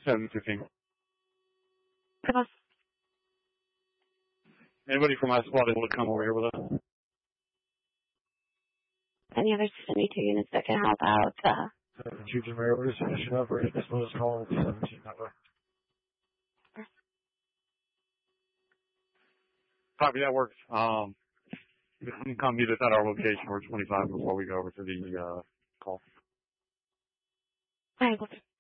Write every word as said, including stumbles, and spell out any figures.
seven fifteen. Cross. Anybody from my squad able to come over here with us? Any other seventy-two units that can help out? Uh, seventy-two Jamaica, we're just finishing up. We're just calling the seventeen number. Copy, that works. Um, you can come meet us at our location or twenty-five before we go over to the uh, call. I will.